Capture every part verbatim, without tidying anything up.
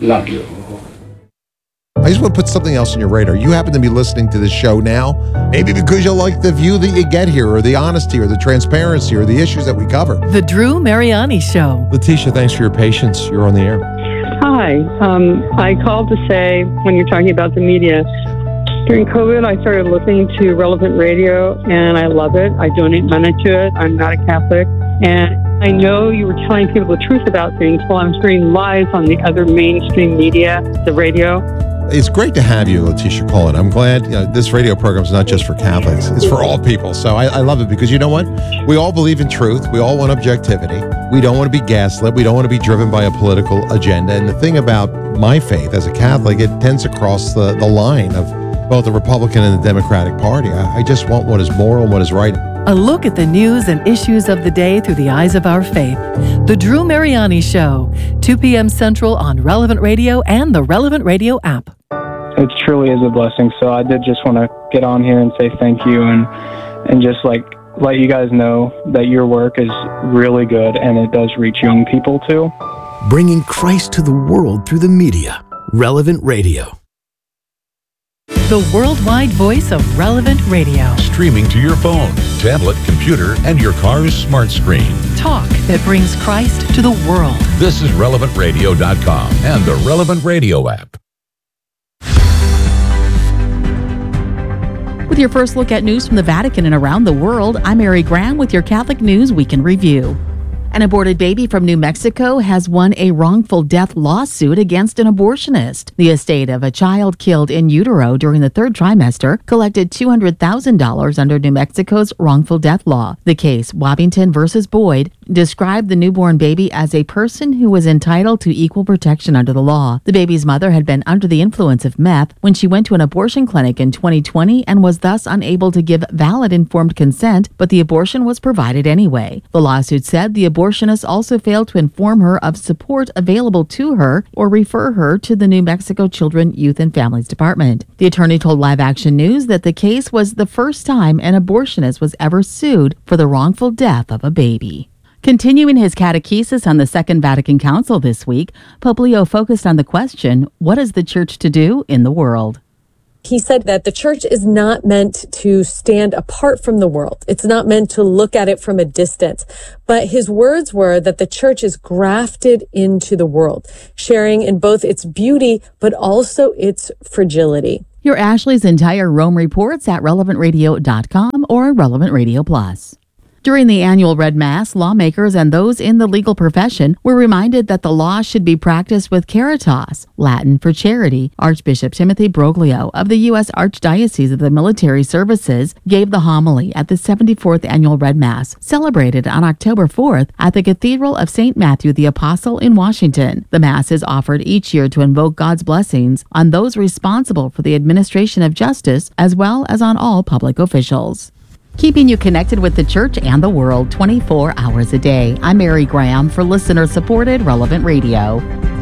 Love you. I just want to put something else on your radar. You happen to be listening to this show now, maybe because you like the view that you get here, or the honesty, or the transparency, or the issues that we cover. The Drew Mariani Show. Letitia, thanks for your patience. You're on the air. Hi. Um, I called to say, when you're talking about the media, during COVID, I started listening to Relevant Radio, and I love it. I donate money to it. I'm not a Catholic. And I know you were telling people the truth about things while I'm hearing lies on the other mainstream media, the radio. It's great to have you, Letitia, call in. I'm glad you know, this radio program is not just for Catholics. It's for all people. So I, I love it because you know what? We all believe in truth. We all want objectivity. We don't want to be gaslit. We don't want to be driven by a political agenda. And the thing about my faith as a Catholic, it tends to cross the, the line of both the Republican and the Democratic Party. I, I just want what is moral and what is right. A look at the news and issues of the day through the eyes of our faith. The Drew Mariani Show, two p.m. Central on Relevant Radio and the Relevant Radio app. It truly is a blessing. So I did just want to get on here and say thank you and and just like let you guys know that your work is really good and it does reach young people too. Bringing Christ to the world through the media. Relevant Radio. The worldwide voice of Relevant Radio. Streaming to your phone, tablet, computer, and your car's smart screen. Talk that brings Christ to the world. This is relevant radio dot com and the Relevant Radio app. With your first look at news from the Vatican and around the world, I'm Mary Graham with your Catholic News Week in Review. An aborted baby from New Mexico has won a wrongful death lawsuit against an abortionist. The estate of a child killed in utero during the third trimester collected two hundred thousand dollars under New Mexico's wrongful death law. The case, Wabbington versus Boyd, described the newborn baby as a person who was entitled to equal protection under the law. The baby's mother had been under the influence of meth when she went to an abortion clinic in twenty twenty and was thus unable to give valid informed consent, but the abortion was provided anyway. The lawsuit said the abortionist also failed to inform her of support available to her or refer her to the New Mexico Children, Youth, and Families Department. The attorney told Live Action News that the case was the first time an abortionist was ever sued for the wrongful death of a baby. Continuing his catechesis on the Second Vatican Council this week, Pope Leo focused on the question, what is the church to do in the world? He said that the church is not meant to stand apart from the world. It's not meant to look at it from a distance. But his words were that the church is grafted into the world, sharing in both its beauty, but also its fragility. Hear Ashley's entire Rome reports at relevant radio dot com or Relevant Radio Plus. During the annual Red Mass, lawmakers and those in the legal profession were reminded that the law should be practiced with caritas, Latin for charity. Archbishop Timothy Broglio of the U S Archdiocese of the Military Services gave the homily at the seventy-fourth Annual Red Mass, celebrated on October fourth at the Cathedral of Saint Matthew the Apostle in Washington. The Mass is offered each year to invoke God's blessings on those responsible for the administration of justice, as well as on all public officials. Keeping you connected with the church and the world twenty-four hours a day. I'm Mary Graham for listener-supported Relevant Radio.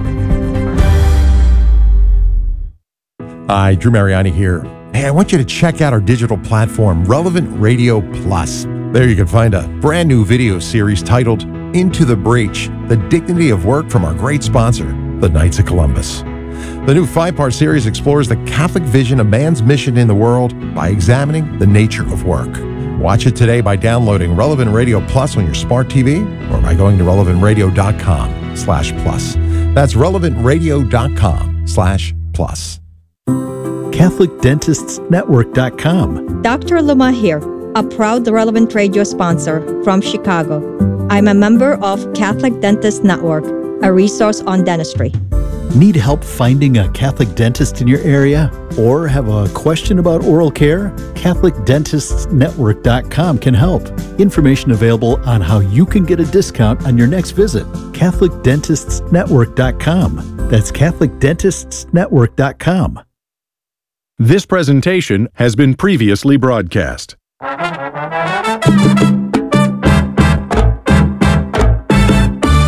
Hi, Drew Mariani here. Hey, I want you to check out our digital platform, Relevant Radio Plus. There you can find a brand new video series titled Into the Breach, The Dignity of Work from our great sponsor, the Knights of Columbus. The new five-part series explores the Catholic vision of man's mission in the world by examining the nature of work. Watch it today by downloading Relevant Radio Plus on your smart T V or by going to relevant radio dot com slash plus. That's relevant radio dot com slash plus. Catholic Dentists Network dot com. Doctor Luma here, a proud Relevant Radio sponsor from Chicago. I'm a member of Catholic Dentists Network, a resource on dentistry. Need help finding a Catholic dentist in your area? Or have a question about oral care? Catholic Dentists Network dot com can help. Information available on how you can get a discount on your next visit. Catholic Dentists Network dot com. That's Catholic Dentists Network dot com. This presentation has been previously broadcast. Well, let me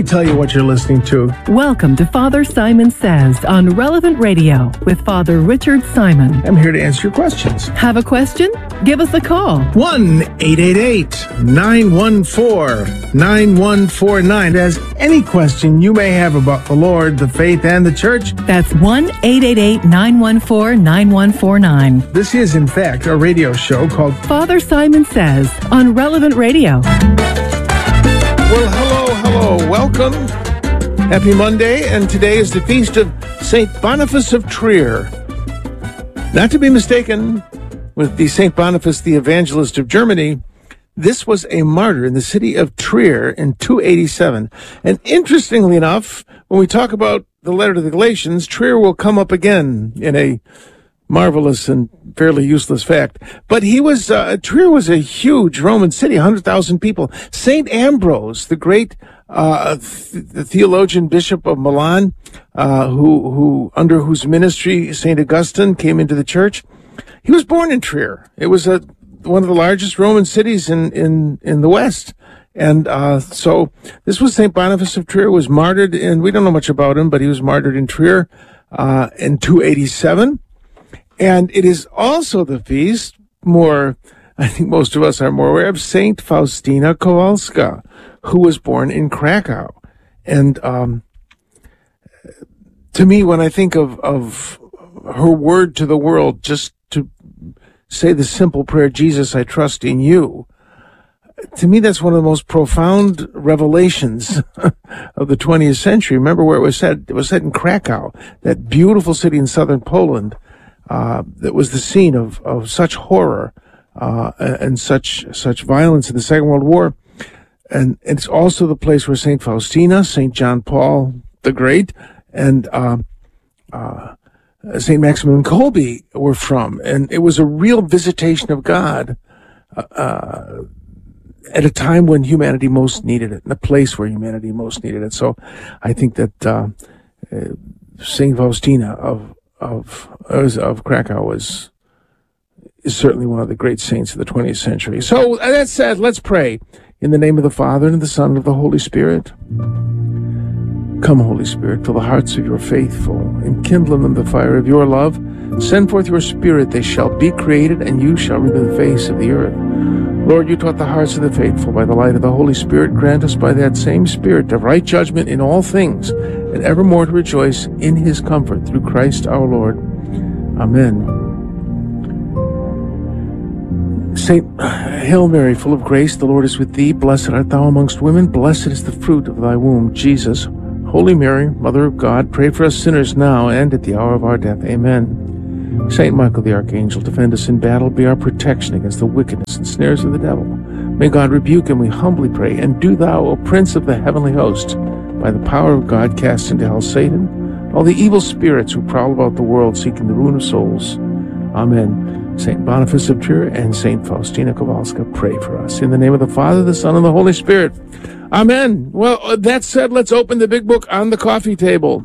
tell you what you're listening to. Welcome to Father Simon Says on Relevant Radio with Father Richard Simon. I'm here to answer your questions. Have a question? Give us a call. one eight eight eight, nine one four, nine one four nine. As any question you may have about the Lord, the faith, and the church. That's one eight eight eight, nine one four, nine one four nine. This is, in fact, a radio show called Father Simon Says on Relevant Radio. Well, hello, hello, welcome. Happy Monday, and today is the feast of Saint Boniface of Trier. Not to be mistaken with the Saint Boniface the Evangelist of Germany. This was a martyr in the city of Trier in two eighty-seven. And interestingly enough, when we talk about the letter to the Galatians, Trier will come up again in a marvelous and fairly useless fact. But he was, uh, Trier was a huge Roman city, one hundred thousand people. Saint Ambrose, the great uh, th- the theologian bishop of Milan, uh, who, who, under whose ministry Saint Augustine came into the church, he was born in Trier. It was a, one of the largest Roman cities in, in, in the West. And uh, so this was Saint Boniface of Trier, was martyred, and we don't know much about him, but he was martyred in Trier uh, in two eighty-seven. And it is also the feast, more, I think most of us are more aware of, Saint Faustina Kowalska, who was born in Krakow. And um, to me, when I think of, of her word to the world, just to say the simple prayer, Jesus, I trust in you, to me, that's one of the most profound revelations of the twentieth century. Remember where it was said? It was said in Krakow, that beautiful city in southern Poland, uh, that was the scene of, of such horror, uh, and such, such violence in the Second World War. And, and it's also the place where Saint Faustina, Saint John Paul the Great, and, uh, uh, Saint Maximilian Kolbe were from. And it was a real visitation of God, uh, at a time when humanity most needed it, in a place where humanity most needed it. So I think that uh, uh, Saint Faustina of of of Krakow was is certainly one of the great saints of the twentieth century. So that said, let's pray. In the name of the Father, and of the Son, and of the Holy Spirit. Come, Holy Spirit, fill the hearts of your faithful, and kindle in them the fire of your love. Send forth your Spirit, they shall be created, and you shall renew the face of the earth. Lord, you taught the hearts of the faithful by the light of the Holy Spirit. Grant us by that same Spirit to right judgment in all things, and evermore to rejoice in his comfort through Christ our Lord. Amen. Saint Hail Mary, full of grace, the Lord is with thee. Blessed art thou amongst women. Blessed is the fruit of thy womb, Jesus. Holy Mary, Mother of God, pray for us sinners now and at the hour of our death. Amen. Saint Michael the Archangel, defend us in battle, be our protection against the wickedness and snares of the devil. May God rebuke him, we humbly pray. And do thou, O Prince of the heavenly host, by the power of God, cast into hell Satan, all the evil spirits who prowl about the world seeking the ruin of souls. Amen. Saint Boniface of Trier and Saint Faustina Kowalska, pray for us. In the name of the Father, the Son, and the Holy Spirit. Amen. Well, that said, let's open the big book on the coffee table.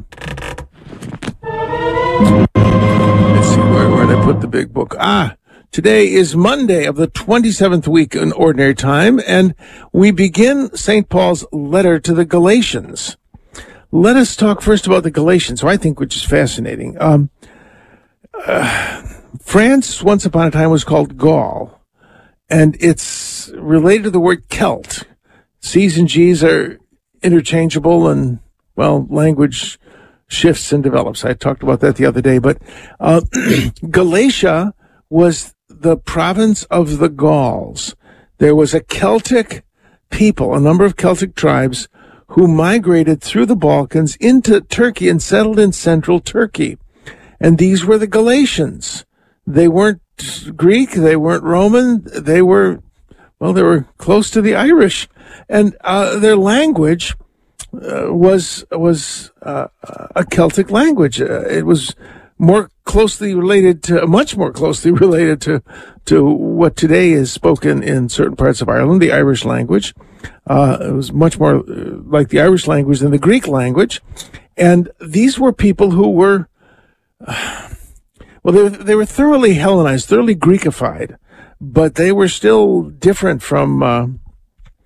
Let's see, where, where did I put the big book? Ah, today is Monday of the twenty-seventh week in Ordinary Time, and we begin Saint Paul's letter to the Galatians. Let us talk first about the Galatians, who I think which is fascinating. Um, uh, France, once upon a time, was called Gaul, and it's related to the word Celt. C's and G's are interchangeable, and, well, language shifts and develops. I talked about that the other day, but uh, Galatia was the province of the Gauls. There was a Celtic people, a number of Celtic tribes, who migrated through the Balkans into Turkey and settled in central Turkey. And these were the Galatians. They weren't Greek, they weren't Roman, they were, well, they were close to the Irish. And uh, their language uh, was was uh, a Celtic language. Uh, it was more closely related to, much more closely related to, to what today is spoken in certain parts of Ireland, the Irish language. Uh, it was much more like the Irish language than the Greek language. And these were people who were, uh, well, they were, they were thoroughly Hellenized, thoroughly Greekified, but they were still different from, uh,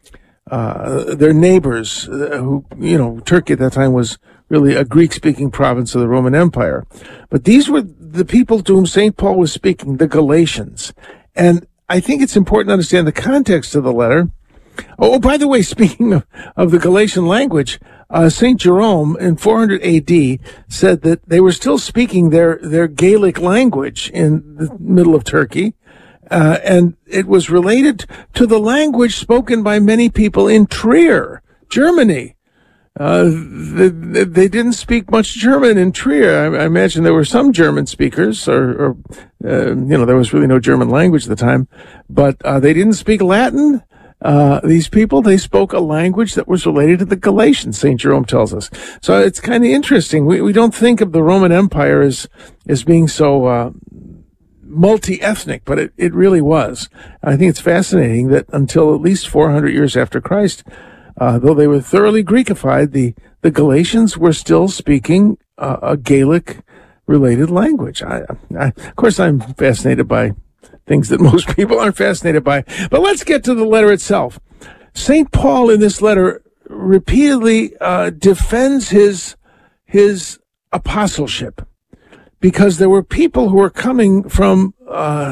uh, their neighbors, uh, who, you know, Turkey at that time was really a Greek-speaking province of the Roman Empire. But these were the people to whom Saint Paul was speaking, the Galatians. And I think it's important to understand the context of the letter. Oh, by the way, speaking of, of the Galatian language, uh, Saint Jerome in four hundred A D said that they were still speaking their, their Gaelic language in the middle of Turkey. Uh, and it was related to the language spoken by many people in Trier, Germany. Uh, they, they didn't speak much German in Trier. I, I imagine there were some German speakers, or, or uh, you know, there was really no German language at the time, but uh, they didn't speak Latin. Uh, these people, they spoke a language that was related to the Galatians, Saint Jerome tells us. So it's kind of interesting. We, we don't think of the Roman Empire as, as being so, uh, multi-ethnic, but it, it really was. I think it's fascinating that until at least four hundred years after Christ, uh, though they were thoroughly Greekified, the, the Galatians were still speaking uh, a Gaelic-related language. I, I, of course, I'm fascinated by things that most people aren't fascinated by. But let's get to the letter itself. Saint Paul in this letter repeatedly uh, defends his his apostleship, because there were people who were coming from uh,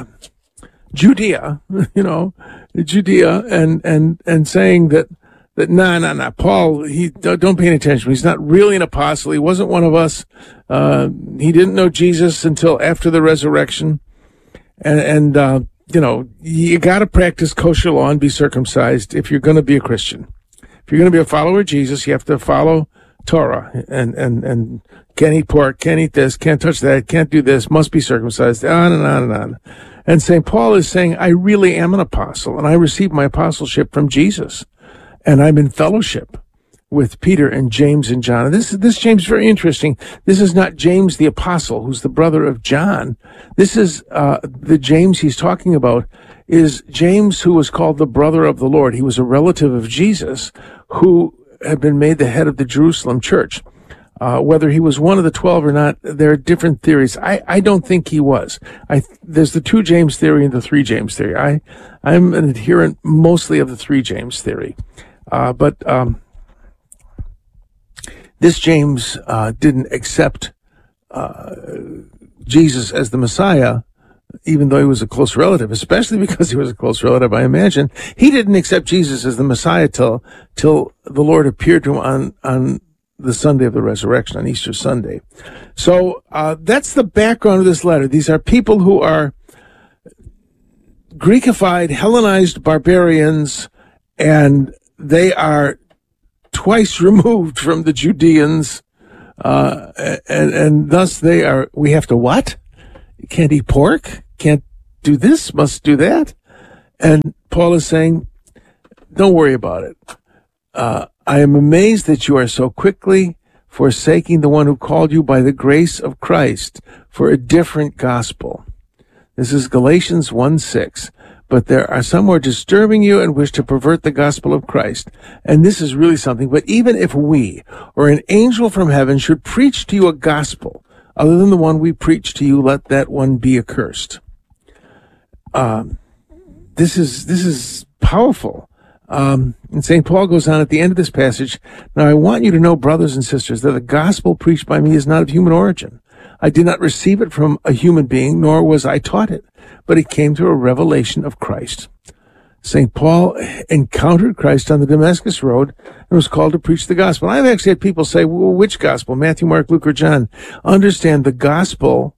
Judea, you know, Judea, and and and saying that that no, no, no, Paul, he don't pay any attention. He's not really an apostle. He wasn't one of us. Uh, he didn't know Jesus until after the resurrection. And, and uh, you know, you got to practice kosher law and be circumcised if you're going to be a Christian. If you're going to be a follower of Jesus, you have to follow Torah, and, and, and can't eat pork, can't eat this, can't touch that, can't do this, must be circumcised, on and on and on. And Saint Paul is saying, I really am an apostle, and I received my apostleship from Jesus, and I'm in fellowship with Peter and James and John. And this, this James is very interesting. This is not James the apostle, who's the brother of John. This is, uh, the James he's talking about is James, who was called the brother of the Lord. He was a relative of Jesus, who had been made the head of the Jerusalem church. Uh, whether he was one of the twelve or not, there are different theories. I, I don't think he was. I, there's the two James theory and the three James theory. I, I'm an adherent mostly of the three James theory. Uh, but, um, this James uh, didn't accept uh, Jesus as the Messiah, even though he was a close relative, especially because he was a close relative, I imagine. He didn't accept Jesus as the Messiah till till the Lord appeared to him on, on the Sunday of the resurrection, on Easter Sunday. So uh, that's the background of this letter. These are people who are Greekified, Hellenized barbarians, and they are twice removed from the Judeans, uh, and, and thus they are, we have to what? Can't eat pork? Can't do this? Must do that? And Paul is saying, don't worry about it. Uh, I am amazed that you are so quickly forsaking the one who called you by the grace of Christ for a different gospel. This is Galatians one six. But there are some who are disturbing you and wish to pervert the gospel of Christ. And this is really something. But even if we or an angel from heaven should preach to you a gospel other than the one we preach to you, let that one be accursed. Um, this is, this is powerful. Um, and Saint Paul goes on at the end of this passage. Now I want you to know, brothers and sisters, that the gospel preached by me is not of human origin. I did not receive it from a human being, nor was I taught it, but it came through a revelation of Christ. Saint Paul encountered Christ on the Damascus Road and was called to preach the gospel. I've actually had people say, well, which gospel? Matthew, Mark, Luke, or John? Understand, the gospel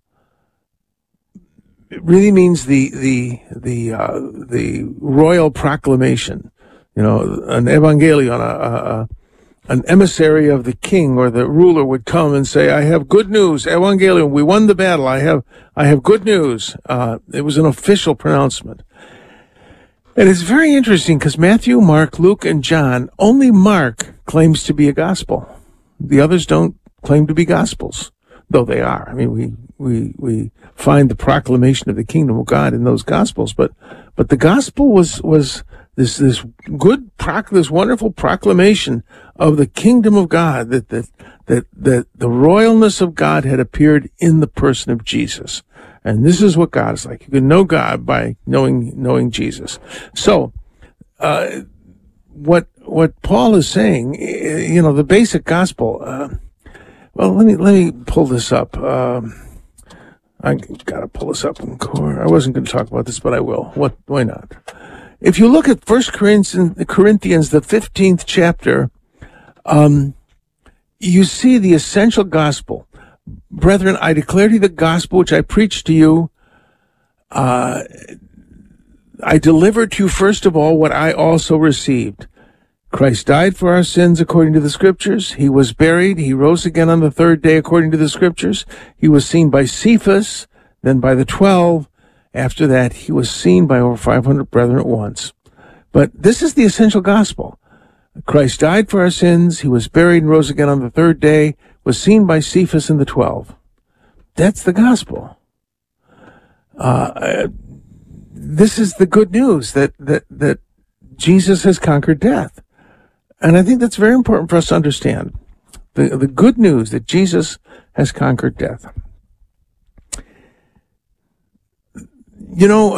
really means the, the, the, uh, the royal proclamation, you know, an evangelion, a, a, an emissary of the king or the ruler would come and say, I have good news, evangelion, we won the battle, I have, I have good news. Uh, it was an official pronouncement. And it's very interesting because Matthew, Mark, Luke, and John, only Mark claims to be a gospel. The others don't claim to be gospels, though they are. I mean, we, we, we find the proclamation of the kingdom of God in those gospels, but, but the gospel was, was this, this good, proc, this wonderful proclamation of the kingdom of God, that, that, that, that the royalness of God had appeared in the person of Jesus. And this is what God is like. You can know God by knowing, knowing Jesus. So, uh, what what Paul is saying, you know, the basic gospel. Uh, well, let me let me pull this up. Um, I gotta pull this up in core. I wasn't going to talk about this, but I will. What? Why not? If you look at First Corinthians, the fifteenth chapter, um, you see the essential gospel. Brethren, I declare to you the gospel which I preached to you. Uh, I delivered to you first of all what I also received. Christ died for our sins according to the Scriptures. He was buried. He rose again on the third day according to the Scriptures. He was seen by Cephas, then by the twelve. After that, he was seen by over five hundred brethren at once. But this is the essential gospel. Christ died for our sins. He was buried and rose again on the third day, was seen by Cephas and the twelve. That's the gospel. Uh, this is the good news that, that, that Jesus has conquered death. And I think that's very important for us to understand. The, the good news that Jesus has conquered death. You know,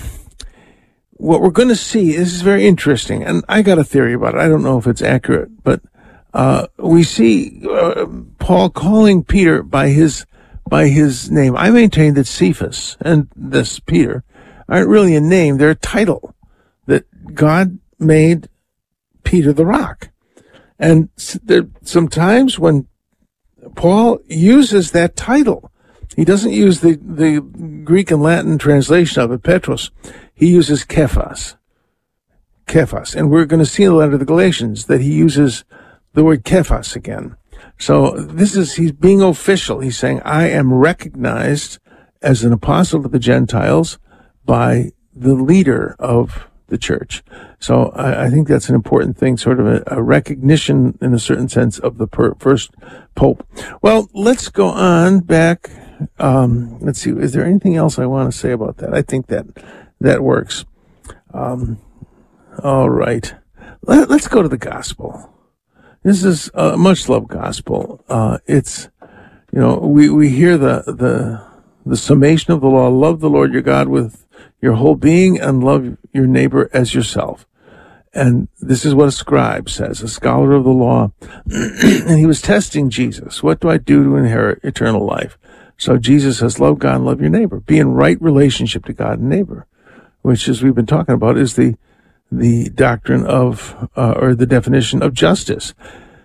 what we're going to see, this is very interesting, and I got a theory about it. I don't know if it's accurate, but uh, we see uh, Paul calling Peter by his by his name. I maintain that Cephas and this Peter aren't really a name, they're a title that God made Peter the Rock. And there sometimes when Paul uses that title, he doesn't use the, the Greek and Latin translation of it, Petros. He uses Kephas. Kephas. And we're going to see in the letter to the Galatians that he uses the word Kephas again. So this is, he's being official. He's saying, I am recognized as an apostle to the Gentiles by the leader of the church. So I, I think that's an important thing, sort of a, a recognition in a certain sense of the per, first pope. Well, let's go on back. Um, let's see. Is there anything else I want to say about that? I think that that works. Um, all right. Let, let's go to the gospel. This is a much loved gospel. Uh, it's, you know, we, we hear the, the, the summation of the law. Love the Lord your God with your whole being and love your neighbor as yourself. And this is what a scribe says, a scholar of the law. And he was testing Jesus. What do I do to inherit eternal life? So Jesus says, love God and love your neighbor. Be in right relationship to God and neighbor, which, as we've been talking about, is the the doctrine of, uh, or the definition of justice.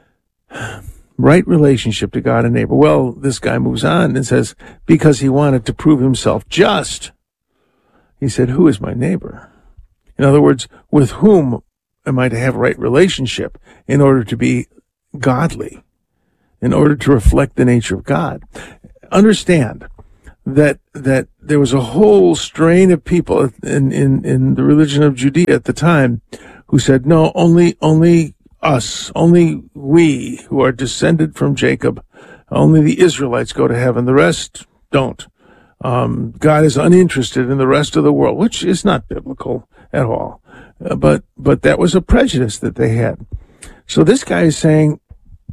Right relationship to God and neighbor. Well, this guy moves on and says, because he wanted to prove himself just, he said, who is my neighbor? In other words, with whom am I to have right relationship in order to be godly, in order to reflect the nature of God? Understand that that there was a whole strain of people in, in, in the religion of Judea at the time who said, no, only only us, only we who are descended from Jacob, only the Israelites go to heaven, the rest don't. Um, God is uninterested in the rest of the world, which is not biblical at all. Uh, but but that was a prejudice that they had. So this guy is saying,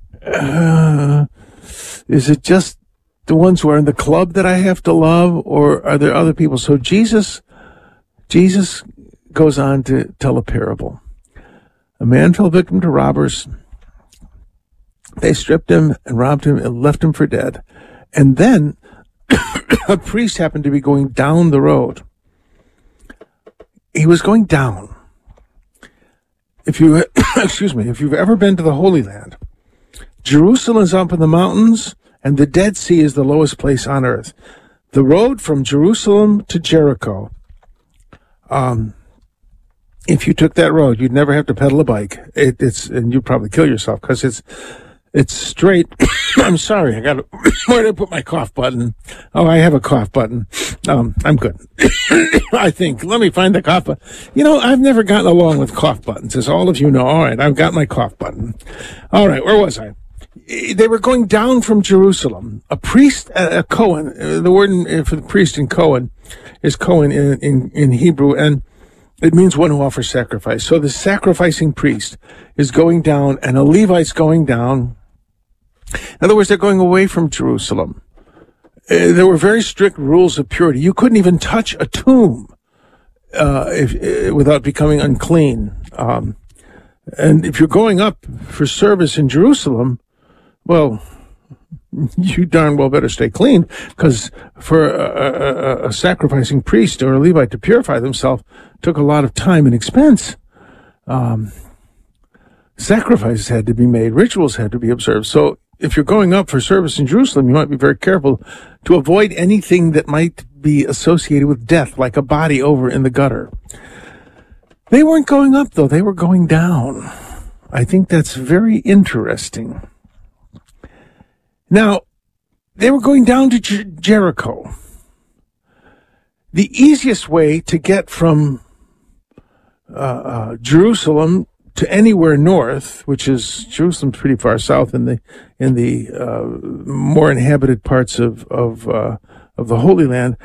uh, is it just the ones who are in the club that I have to love, or are there other people? So Jesus, Jesus goes on to tell a parable. A man fell victim to robbers. They stripped him and robbed him and left him for dead. And then a priest happened to be going down the road. He was going down. If you, excuse me, if you've ever been to the Holy Land, Jerusalem is up in the mountains, and the Dead Sea is the lowest place on earth. The road from Jerusalem to Jericho, um, if you took that road, you'd never have to pedal a bike. It, it's and you'd probably kill yourself because it's it's straight. I'm sorry, I got where did I put my cough button? Oh, I have a cough button. Um, I'm good. I think. Let me find the cough button. You know, I've never gotten along with cough buttons, as all of you know. All right, I've got my cough button. All right, where was I? They were going down from Jerusalem. A priest, a Cohen, the word for the priest in Cohen is Cohen in, in, in Hebrew, and it means one who offers sacrifice. So the sacrificing priest is going down, and a Levite's going down. In other words, they're going away from Jerusalem. Uh, there were very strict rules of purity. You couldn't even touch a tomb uh, if, uh, without becoming unclean. Um, And if you're going up for service in Jerusalem, well, you darn well better stay clean, because for a, a, a sacrificing priest or a Levite to purify themselves took a lot of time and expense. Um, sacrifices had to be made, rituals had to be observed. So if you're going up for service in Jerusalem, you might be very careful to avoid anything that might be associated with death, like a body over in the gutter. They weren't going up, though. They were going down. I think that's very interesting. Now, they were going down to Jer- Jericho. The easiest way to get from uh, uh, Jerusalem to anywhere north, which is Jerusalem's pretty far south in the in the uh, more inhabited parts of of uh, of the Holy Land,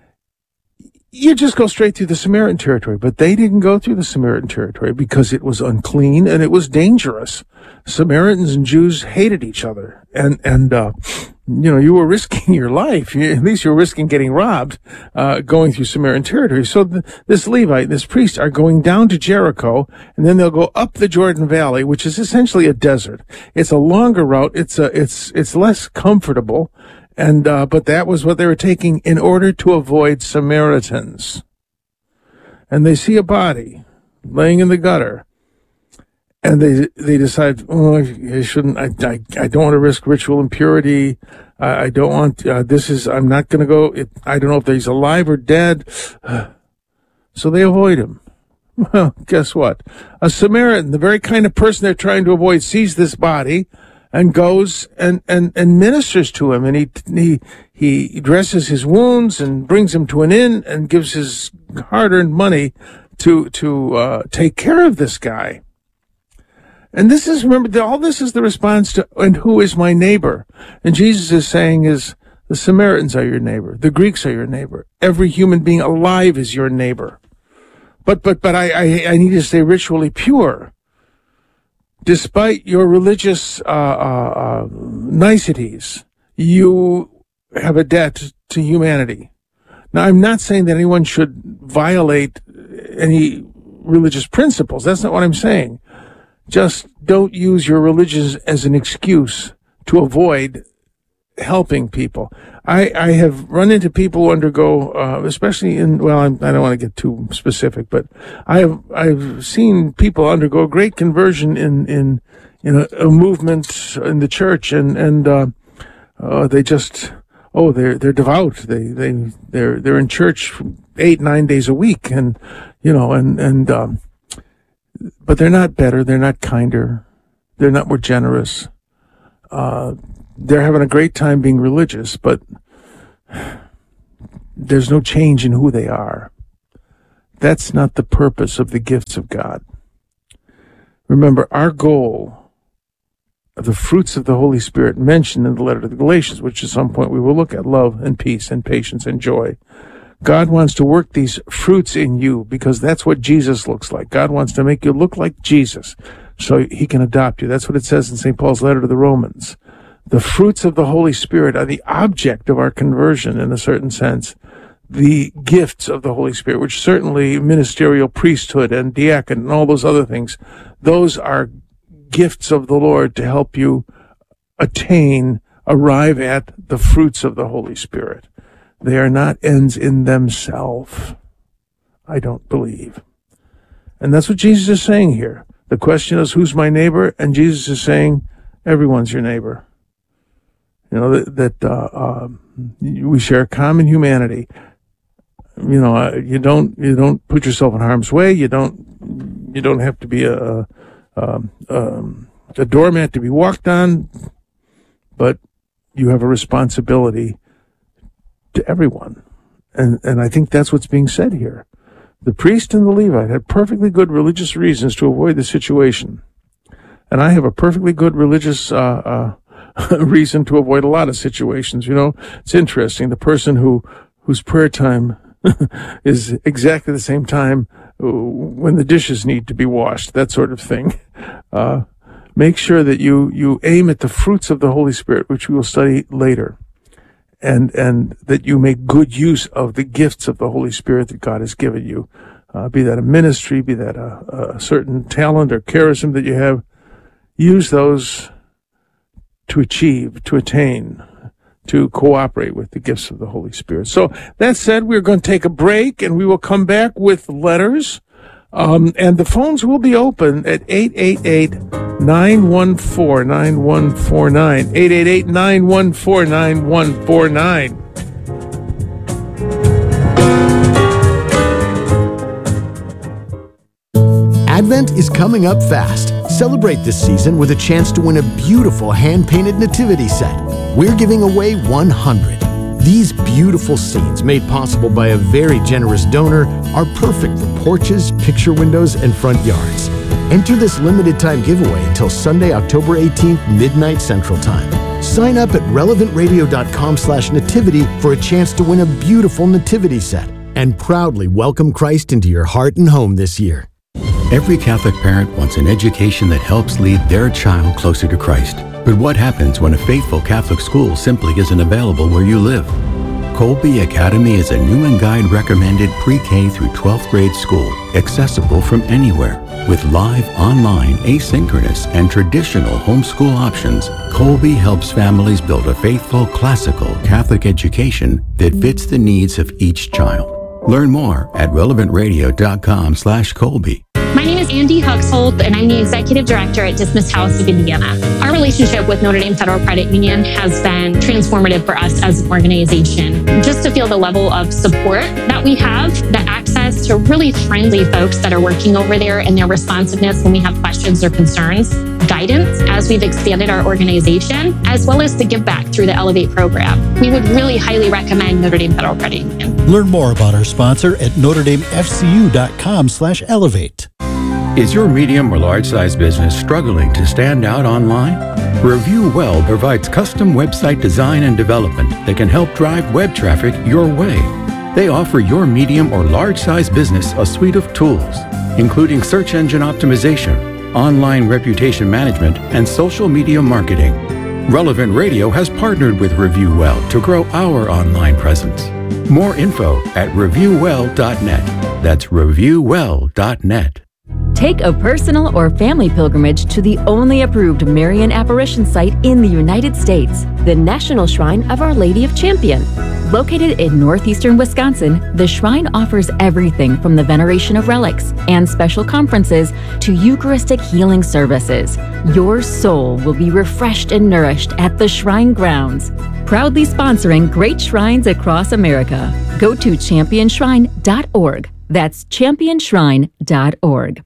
you just go straight through the Samaritan territory. But they didn't go through the Samaritan territory because it was unclean and it was dangerous. Samaritans and Jews hated each other, and and uh, you know, you were risking your life. You, at least you were risking getting robbed uh, going through Samaritan territory. So the, this Levite, this priest, are going down to Jericho, and then they'll go up the Jordan Valley, which is essentially a desert. It's a longer route. It's a it's it's less comfortable. And, uh, but that was what they were taking in order to avoid Samaritans. And they see a body laying in the gutter. And they, they decide, oh, I shouldn't, I, I, I don't want to risk ritual impurity. I, I don't want, uh, this is, I'm not going to go, it, I don't know if he's alive or dead. So they avoid him. Well, guess what? A Samaritan, the very kind of person they're trying to avoid, sees this body and goes and, and, and ministers to him, and he, he, he dresses his wounds and brings him to an inn and gives his hard-earned money to, to, uh, take care of this guy. And this is, remember, all this is the response to, and who is my neighbor? And Jesus is saying is, the Samaritans are your neighbor. The Greeks are your neighbor. Every human being alive is your neighbor. But, but, but I, I, I need to stay ritually pure. Despite your religious uh, uh, uh, niceties, you have a debt to humanity. Now, I'm not saying that anyone should violate any religious principles. That's not what I'm saying. Just don't use your religion as an excuse to avoid helping people. I, I have run into people who undergo, uh, especially in, well, I'm, I don't want to get too specific, but I have, I've seen people undergo great conversion in, in, in a, a movement in the church, and, and, uh, uh, they just, oh, they're, they're devout. They, they, they're, they're in church eight, nine days a week, and, you know, and, and, um, but they're not better. They're not kinder. They're not more generous. Uh, They're having a great time being religious, but there's no change in who they are. That's not the purpose of the gifts of God. Remember, our goal of the fruits of the Holy Spirit mentioned in the letter to the Galatians, which at some point we will look at, love and peace and patience and joy. God wants to work these fruits in you because that's what Jesus looks like. God wants to make you look like Jesus so he can adopt you. That's what it says in Saint Paul's letter to the Romans. The fruits of the Holy Spirit are the object of our conversion in a certain sense. The gifts of the Holy Spirit, which certainly ministerial priesthood and diaconate and all those other things, those are gifts of the Lord to help you attain, arrive at the fruits of the Holy Spirit. They are not ends in themselves, I don't believe. And that's what Jesus is saying here. The question is, who's my neighbor? And Jesus is saying, everyone's your neighbor. You know, that, that uh, uh, we share common humanity. You know, uh, you don't you don't put yourself in harm's way. You don't you don't have to be a a, um, a doormat to be walked on, but you have a responsibility to everyone, and and I think that's what's being said here. The priest and the Levite had perfectly good religious reasons to avoid the situation, and I have a perfectly good religious uh, uh, reason to avoid a lot of situations. You know, it's interesting. The person who whose prayer time is exactly the same time when the dishes need to be washed, that sort of thing. Uh, make sure that you you aim at the fruits of the Holy Spirit, which we will study later, and and that you make good use of the gifts of the Holy Spirit that God has given you. uh, be that a ministry, be that a, a certain talent or charism that you have. Use those to achieve, to attain, to cooperate with the gifts of the Holy Spirit. So that said, we're going to take a break, and we will come back with letters. Um, and the phones will be open at eight eight eight, nine one four, nine one four nine, eight eight eight, nine one four, nine one four nine. Advent is coming up fast. Celebrate this season with a chance to win a beautiful hand-painted nativity set. We're giving away one hundred. These beautiful scenes, made possible by a very generous donor, are perfect for porches, picture windows, and front yards. Enter this limited-time giveaway until Sunday, October eighteenth, midnight Central Time. Sign up at relevant radio dot com slash nativity for a chance to win a beautiful nativity set and proudly welcome Christ into your heart and home this year. Every Catholic parent wants an education that helps lead their child closer to Christ. But what happens when a faithful Catholic school simply isn't available where you live? Colby Academy is a Newman Guide recommended pre-K through twelfth grade school, accessible from anywhere. With live, online, asynchronous, and traditional homeschool options, Colby helps families build a faithful, classical Catholic education that fits the needs of each child. Learn more at relevant radio dot com slash Colby. My name is Andy Huxhold, and I'm the Executive Director at Dismiss House of Indiana. Our relationship with Notre Dame Federal Credit Union has been transformative for us as an organization. Just to feel the level of support that we have, the access to really friendly folks that are working over there, and their responsiveness when we have questions or concerns, guidance as we've expanded our organization, as well as the give back through the Elevate program. We would really highly recommend Notre Dame Federal Credit Union. Learn more about our sponsor at notre dame f c u dot com slash elevate. Is your medium or large size business struggling to stand out online? Review Well provides custom website design and development that can help drive web traffic your way. They offer your medium or large size business a suite of tools, including search engine optimization, online reputation management, and social media marketing. Relevant Radio has partnered with Review Well to grow our online presence. More info at review well dot net. That's review well dot net. Take a personal or family pilgrimage to the only approved Marian apparition site in the United States, the National Shrine of Our Lady of Champion. Located in northeastern Wisconsin, the shrine offers everything from the veneration of relics and special conferences to Eucharistic healing services. Your soul will be refreshed and nourished at the shrine grounds. Proudly sponsoring great shrines across America. Go to champion shrine dot org. That's champion shrine dot org.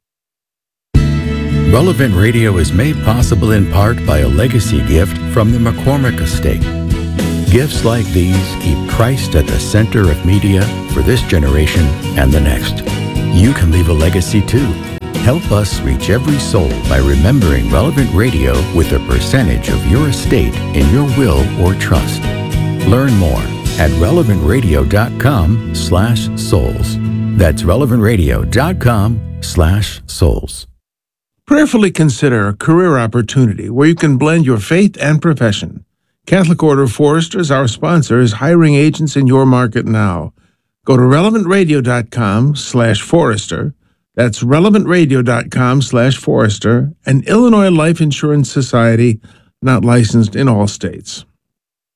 Relevant Radio is made possible in part by a legacy gift from the McCormick Estate. Gifts like these keep Christ at the center of media for this generation and the next. You can leave a legacy too. Help us reach every soul by remembering Relevant Radio with a percentage of your estate in your will or trust. Learn more at relevant radio dot com slash souls. That's relevant radio dot com slash souls. Prayerfully consider a career opportunity where you can blend your faith and profession. Catholic Order of Foresters, our sponsor, is hiring agents in your market now. Go to relevant radio dot com slash forester. That's relevant radio dot com slash forester, an Illinois Life Insurance Society not licensed in all states.